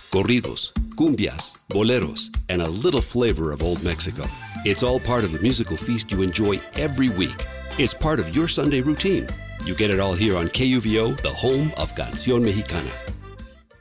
corridos, cumbias, boleros, and a little flavor of Old Mexico. It's all part of the musical feast you enjoy every week. It's part of your Sunday routine. You get it all here on KUVO, the home of Canción Mexicana.